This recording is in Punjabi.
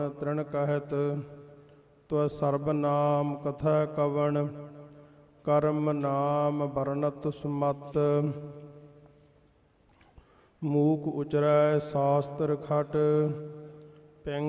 ਤ੍ਰਿਣ ਕਹਿਤ ਤਵ ਸਰਬ ਨਾਮ ਕਥਾ ਕਵਣ ਕਰਮ ਨਾਮ ਵਰਣਤ ਸੁਮਤ ਮੂਕ ਉਚਰੈ ਸਾਸਤਰ ਖਟ